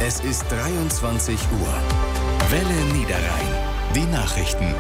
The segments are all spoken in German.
Es ist 23 Uhr. Welle Niederrhein. Die Nachrichten.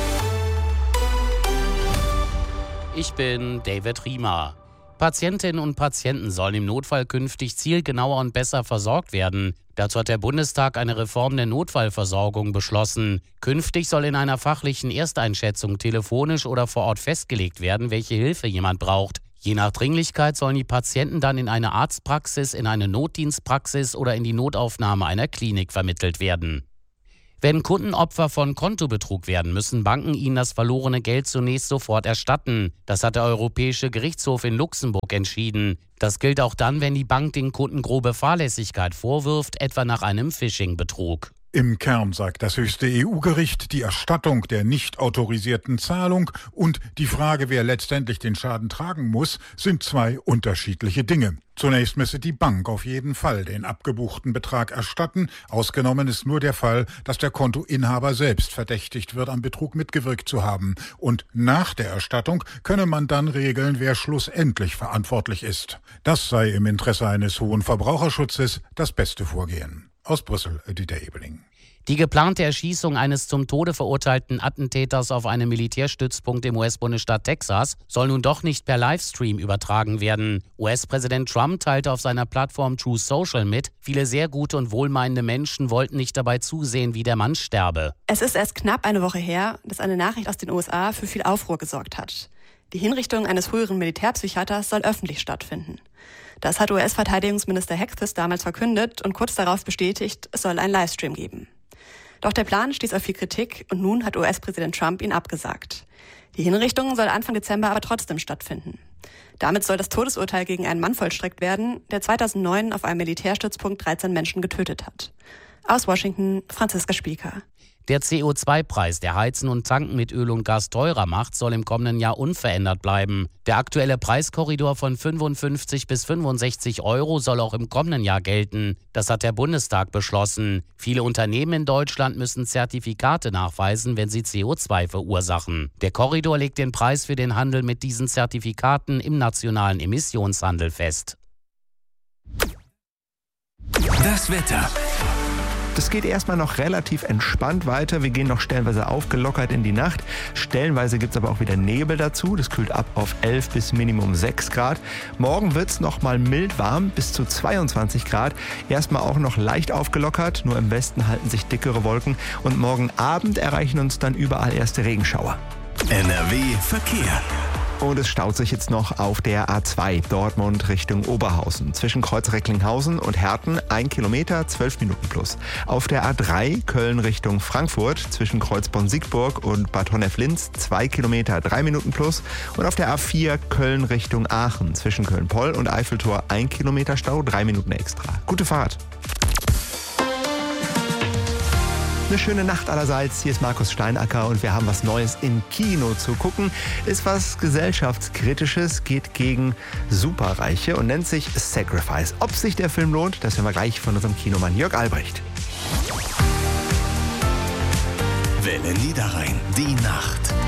Ich bin David Riemer. Patientinnen und Patienten sollen im Notfall künftig zielgenauer und besser versorgt werden. Dazu hat der Bundestag eine Reform der Notfallversorgung beschlossen. Künftig soll in einer fachlichen Ersteinschätzung telefonisch oder vor Ort festgelegt werden, welche Hilfe jemand braucht. Je nach Dringlichkeit sollen die Patienten dann in eine Arztpraxis, in eine Notdienstpraxis oder in die Notaufnahme einer Klinik vermittelt werden. Wenn Kunden Opfer von Kontobetrug werden, müssen Banken ihnen das verlorene Geld zunächst sofort erstatten. Das hat der Europäische Gerichtshof in Luxemburg entschieden. Das gilt auch dann, wenn die Bank den Kunden grobe Fahrlässigkeit vorwirft, etwa nach einem Phishing-Betrug. Im Kern sagt das höchste EU-Gericht, die Erstattung der nicht autorisierten Zahlung und die Frage, wer letztendlich den Schaden tragen muss, sind zwei unterschiedliche Dinge. Zunächst müsse die Bank auf jeden Fall den abgebuchten Betrag erstatten. Ausgenommen ist nur der Fall, dass der Kontoinhaber selbst verdächtigt wird, am Betrug mitgewirkt zu haben. Und nach der Erstattung könne man dann regeln, wer schlussendlich verantwortlich ist. Das sei im Interesse eines hohen Verbraucherschutzes das beste Vorgehen. Aus Brüssel, Dieter Ebeling. Die geplante Erschießung eines zum Tode verurteilten Attentäters auf einem Militärstützpunkt im US-Bundesstaat Texas soll nun doch nicht per Livestream übertragen werden. US-Präsident Trump teilte auf seiner Plattform Truth Social mit, viele sehr gute und wohlmeinende Menschen wollten nicht dabei zusehen, wie der Mann sterbe. Es ist erst knapp eine Woche her, dass eine Nachricht aus den USA für viel Aufruhr gesorgt hat. Die Hinrichtung eines früheren Militärpsychiaters soll öffentlich stattfinden. Das hat US-Verteidigungsminister Hegseth damals verkündet und kurz darauf bestätigt, es soll einen Livestream geben. Doch der Plan stieß auf viel Kritik und nun hat US-Präsident Trump ihn abgesagt. Die Hinrichtung soll Anfang Dezember aber trotzdem stattfinden. Damit soll das Todesurteil gegen einen Mann vollstreckt werden, der 2009 auf einem Militärstützpunkt 13 Menschen getötet hat. Aus Washington, Franziska Spieker. Der CO2-Preis, der Heizen und Tanken mit Öl und Gas teurer macht, soll im kommenden Jahr unverändert bleiben. Der aktuelle Preiskorridor von 55 bis 65 Euro soll auch im kommenden Jahr gelten. Das hat der Bundestag beschlossen. Viele Unternehmen in Deutschland müssen Zertifikate nachweisen, wenn sie CO2 verursachen. Der Korridor legt den Preis für den Handel mit diesen Zertifikaten im nationalen Emissionshandel fest. Das Wetter. Das geht erstmal noch relativ entspannt weiter. Wir gehen noch stellenweise aufgelockert in die Nacht. Stellenweise gibt es aber auch wieder Nebel dazu. Das kühlt ab auf 11 bis Minimum 6 Grad. Morgen wird es nochmal mild warm, bis zu 22 Grad. Erstmal auch noch leicht aufgelockert. Nur im Westen halten sich dickere Wolken. Und morgen Abend erreichen uns dann überall erste Regenschauer. NRW Verkehr. Und es staut sich jetzt noch auf der A2 Dortmund Richtung Oberhausen. Zwischen Kreuz Recklinghausen und Herten 1 Kilometer, 12 Minuten plus. Auf der A3 Köln Richtung Frankfurt zwischen Kreuz Bonn-Siegburg und Bad Honnef-Linz 2 Kilometer, 3 Minuten plus. Und auf der A4 Köln Richtung Aachen zwischen Köln-Poll und Eiffeltor 1 Kilometer Stau, 3 Minuten extra. Gute Fahrt! Eine schöne Nacht allerseits. Hier ist Markus Steinacker und wir haben was Neues im Kino zu gucken. Ist was Gesellschaftskritisches, geht gegen Superreiche und nennt sich Sacrifice. Ob sich der Film lohnt, das hören wir gleich von unserem Kinomann Jörg Albrecht. Welle Niederrhein, die Nacht.